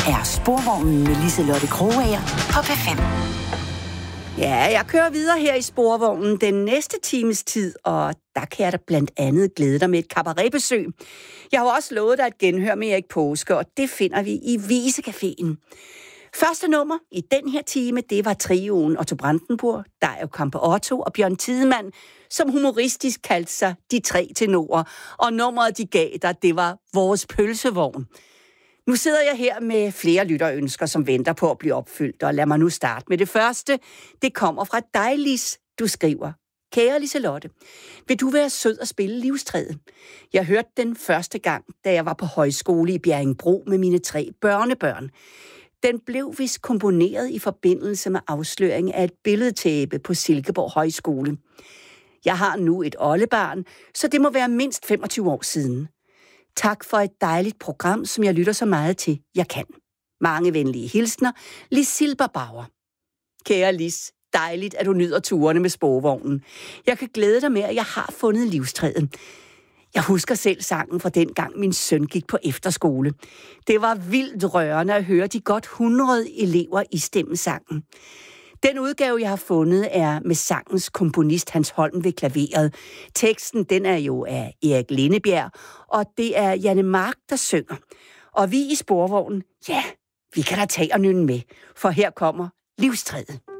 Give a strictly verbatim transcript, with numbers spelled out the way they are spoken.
er Sporvognen med Liselotte Krogager på P fem. Ja, jeg kører videre her i Sporvognen den næste times tid, og der kan jeg da blandt andet glæde dig med et cabaretbesøg. Jeg har også lovet dig at genhøre med Erik Påske, og det finder vi i Visecaféen. Første nummer i den her time, det var trioen Otto Brandenburg, Dario Campeotto og Bjørn Tidemand, som humoristisk kaldte sig De Tre Tenorer, og nummeret de gav dig, det var Vores Pølsevogn. Nu sidder jeg her med flere lytterønsker, som venter på at blive opfyldt, og lad mig nu starte med det første. Det kommer fra dig, Lis. Du skriver: Kære Liselotte, vil du være sød at spille Livstræet? Jeg hørte den første gang, da jeg var på højskole i Bjerringbro med mine tre børnebørn. Den blev vist komponeret i forbindelse med afsløring af et billedtæppe på Silkeborg Højskole. Jeg har nu et oldebarn, så det må være mindst femogtyve år siden. Tak for et dejligt program, som jeg lytter så meget til, jeg kan. Mange venlige hilsner, Lis Silberbauer. Kære Lis, dejligt, at du nyder turene med Sporvognen. Jeg kan glæde dig med, at jeg har fundet livstræet. Jeg husker selv sangen fra den gang min søn gik på efterskole. Det var vildt rørende at høre de godt hundrede elever i stemmesangen. Den udgave, jeg har fundet, er med sangens komponist Hans Holm ved klaveret. Teksten, den er jo af Erik Lindebjerg, og det er Janne Mark, der synger. Og vi i Sporvognen, ja, vi kan da tage og nynne med, for her kommer Livstræet.